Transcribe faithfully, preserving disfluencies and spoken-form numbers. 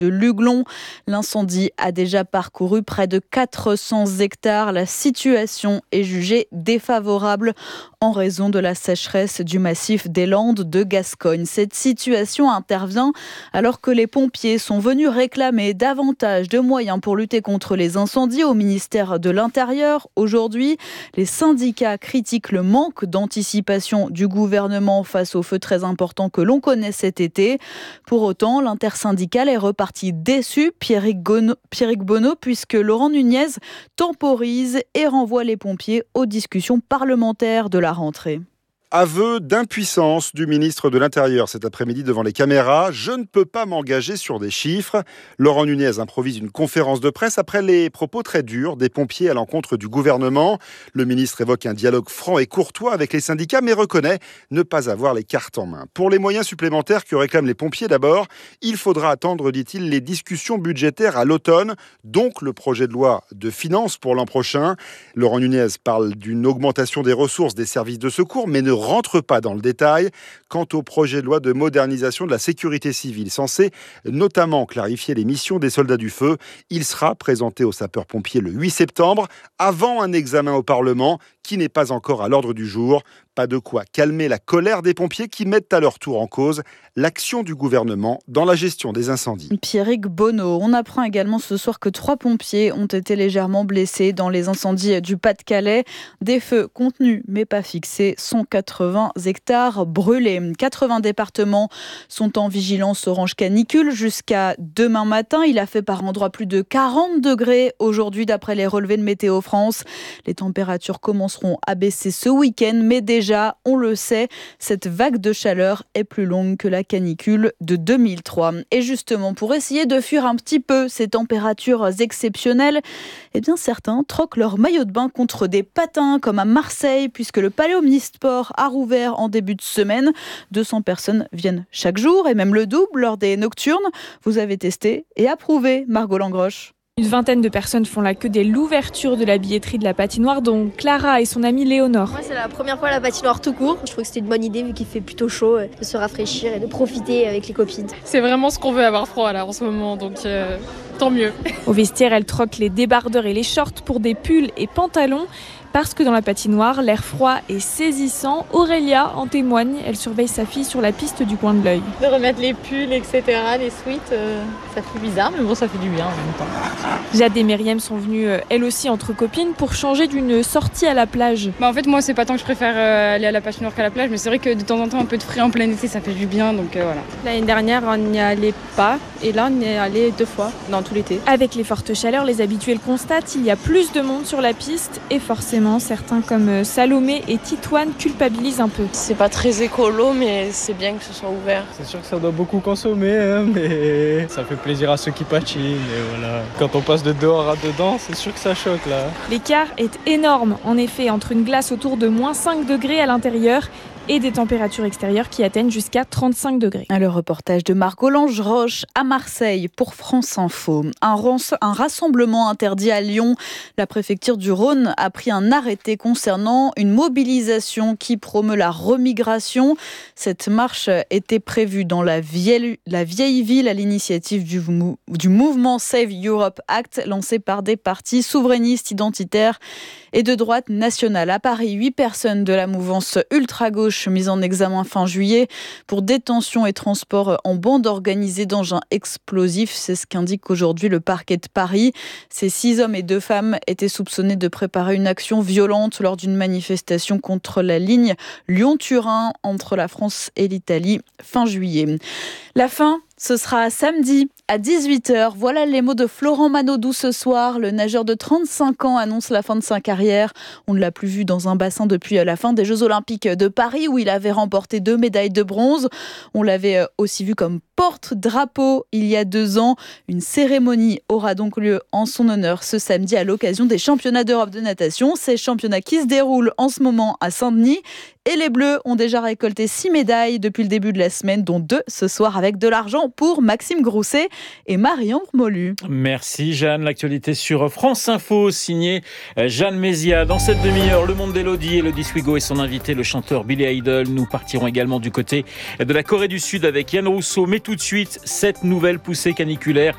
de Luglon. L'incendie a déjà parcouru près de quatre cents hectares. La situation est jugée défavorable en raison de la sécheresse du massif des Landes de Gascogne. Cette situation intervient alors que les pompiers sont venus réclamer davantage de moyens pour lutter contre les incendies au ministère de l'Intérieur. Aujourd'hui, les syndicats critiquent le manque d'anticipation du gouvernement face aux feux très importants que l'on connaît cet été. Pour autant, l'intersyndicale est reparti déçu, Pierrick Bonneau, puisque Laurent Nunez temporise et renvoie les pompiers aux discussions parlementaires de la rentrée. Aveu d'impuissance du ministre de l'Intérieur cet après-midi devant les caméras. Je ne peux pas m'engager sur des chiffres. Laurent Nunez improvise une conférence de presse après les propos très durs des pompiers à l'encontre du gouvernement. Le ministre évoque un dialogue franc et courtois avec les syndicats, mais reconnaît ne pas avoir les cartes en main. Pour les moyens supplémentaires que réclament les pompiers d'abord, il faudra attendre, dit-il, les discussions budgétaires à l'automne, donc le projet de loi de finances pour l'an prochain. Laurent Nunez parle d'une augmentation des ressources des services de secours, mais ne rentre pas dans le détail quant au projet de loi de modernisation de la sécurité civile, censé notamment clarifier les missions des soldats du feu. Il sera présenté aux sapeurs-pompiers le huit septembre, avant un examen au Parlement qui n'est pas encore à l'ordre du jour. Pas de quoi calmer la colère des pompiers qui mettent à leur tour en cause l'action du gouvernement dans la gestion des incendies. Pierrick Bonneau, on apprend également ce soir que trois pompiers ont été légèrement blessés dans les incendies du Pas-de-Calais. Des feux contenus mais pas fixés, cent quatre-vingts hectares brûlés. quatre-vingts départements sont en vigilance orange canicule jusqu'à demain matin. Il a fait par endroits plus de quarante degrés aujourd'hui d'après les relevés de Météo France. Les températures commenceront à baisser ce week-end, mais déjà, on le sait, cette vague de chaleur est plus longue que la canicule de deux mille trois. Et justement, pour essayer de fuir un petit peu ces températures exceptionnelles, eh bien certains troquent leur maillot de bain contre des patins, comme à Marseille, puisque le Palais Omnisport a rouvert en début de semaine. deux cents personnes viennent chaque jour, et même le double lors des nocturnes. Vous avez testé et approuvé, Margot Langroche. Une vingtaine de personnes font la queue dès l'ouverture de la billetterie de la patinoire, dont Clara et son amie Léonore. Moi, c'est la première fois à la patinoire tout court. Je trouve que c'était une bonne idée vu qu'il fait plutôt chaud, de se rafraîchir et de profiter avec les copines. C'est vraiment ce qu'on veut, avoir froid là en ce moment, donc euh, tant mieux. Au vestiaire, elle troque les débardeurs et les shorts pour des pulls et pantalons. Parce que dans la patinoire, l'air froid est saisissant. Aurélia en témoigne, elle surveille sa fille sur la piste du coin de l'œil. De remettre les pulls, et cetera, les sweats, euh, ça fait bizarre, mais bon, ça fait du bien en même temps. Jade et Myriam sont venues, euh, elles aussi, entre copines, pour changer d'une sortie à la plage. Bah en fait, moi, c'est pas tant que je préfère euh, aller à la patinoire qu'à la plage, mais c'est vrai que de temps en temps, un peu de frais en plein été, ça fait du bien, donc euh, voilà. L'année dernière, on n'y allait pas, et là, on y est allé deux fois, dans tout l'été. Avec les fortes chaleurs, les habitués le constatent, il y a plus de monde sur la piste, et forcément, certains comme Salomé et Titoine culpabilisent un peu. C'est pas très écolo, mais c'est bien que ce soit ouvert. C'est sûr que ça doit beaucoup consommer, hein, mais ça fait plaisir à ceux qui patinent. Et voilà. Quand on passe de dehors à dedans, c'est sûr que ça choque là. L'écart est énorme, en effet, entre une glace autour de moins cinq degrés à l'intérieur et des températures extérieures qui atteignent jusqu'à trente-cinq degrés. Le reportage de Margot Langroche à Marseille pour France Info. Un, ras- un rassemblement interdit à Lyon. La préfecture du Rhône a pris un arrêté concernant une mobilisation qui promeut la remigration. Cette marche était prévue dans la vieille, la vieille ville à l'initiative du, mou- du mouvement Save Europe Act lancé par des partis souverainistes identitaires et de droite nationale. À Paris, huit personnes de la mouvance ultra-gauche mises en examen fin juillet pour détention et transport en bande organisée d'engins explosifs. C'est ce qu'indique aujourd'hui le parquet de Paris. Ces six hommes et deux femmes étaient soupçonnés de préparer une action violente lors d'une manifestation contre la ligne Lyon-Turin entre la France et l'Italie fin juillet. La fin, ce sera samedi à dix-huit heures. Voilà les mots de Florent Manodou ce soir. Le nageur de trente-cinq ans annonce la fin de sa carrière. On ne l'a plus vu dans un bassin depuis la fin des Jeux Olympiques de Paris où il avait remporté deux médailles de bronze. On l'avait aussi vu comme porte-drapeau il y a deux ans. Une cérémonie aura donc lieu en son honneur ce samedi à l'occasion des championnats d'Europe de natation. Ces championnats qui se déroulent en ce moment à Saint-Denis. Et les Bleus ont déjà récolté six médailles depuis le début de la semaine, dont deux ce soir avec de l'argent pour Maxime Grousset et Marion Molu. Merci Jeanne. L'actualité sur France Info, signée Jeanne Mézia. Dans cette demi-heure, le monde d'Elodie, Elodie Swigo et son invité, le chanteur Billy Idol. Nous partirons également du côté de la Corée du Sud avec Yann Rousseau. Mais tout de suite, cette nouvelle poussée caniculaire